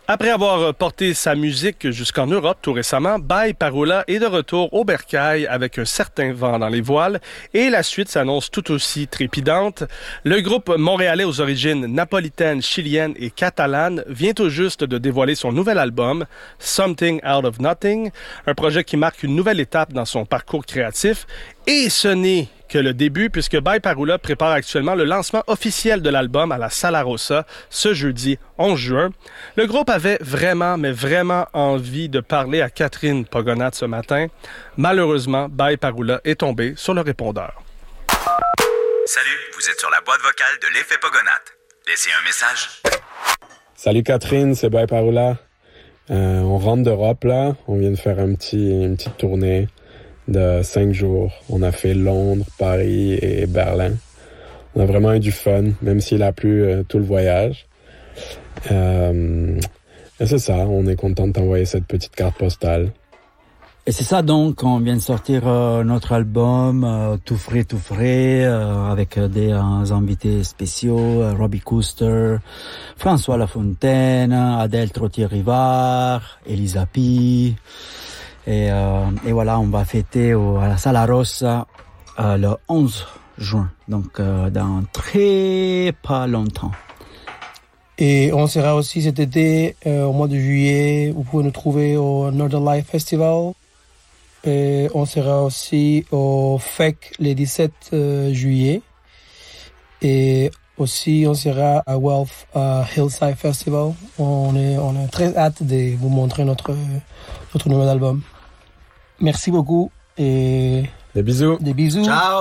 Après avoir porté sa musique jusqu'en Europe tout récemment, Bye Parola est de retour au bercail avec un certain vent dans les voiles et la suite s'annonce tout aussi trépidante. Le groupe montréalais aux origines napolitaines, chiliennes et catalanes vient tout juste de dévoiler son nouvel album, Something Out of Nothing, un projet qui marque une nouvelle étape dans son parcours créatif. Et ce n'est que le début, puisque Bye Parola prépare actuellement le lancement officiel de l'album à la Sala Rossa ce jeudi 11 juin. Le groupe avait vraiment envie de parler à Catherine Pogonat ce matin. Malheureusement, Bye Parola est tombé sur le répondeur. Salut, vous êtes sur la boîte vocale de l'effet Pogonat. Laissez un message. Salut Catherine, c'est Bye Parola. On rentre d'Europe là, on vient de faire une petite tournée de 5 jours. On a fait Londres, Paris et Berlin. On a vraiment eu du fun, même s'il a plu tout le voyage. Et c'est ça, on est content de t'envoyer cette petite carte postale. Et c'est ça donc, on vient de sortir notre album tout frais, avec des invités spéciaux, Robbie Cooster, François Lafontaine, Adèle Trottier-Rivard, Elisa Pi. Et voilà, on va fêter à la Sala Rossa le 11 juin, donc dans très pas longtemps. Et on sera aussi cet été, au mois de juillet, vous pouvez nous trouver au Northern Light Festival. Et on sera aussi au FEC le 17 juillet. Et aussi, on sera à Wealth Hillside Festival. On a très hâte de vous montrer notre nouvel album. Merci beaucoup et Des bisous. Ciao.